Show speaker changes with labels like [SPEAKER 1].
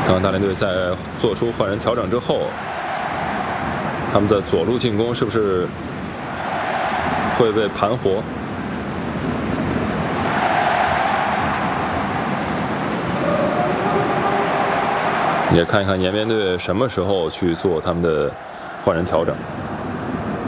[SPEAKER 1] 刚刚大连队在做出换人调整之后，他们的左路进攻是不是会被盘活？也看一看延边队什么时候去做他们的换人调整。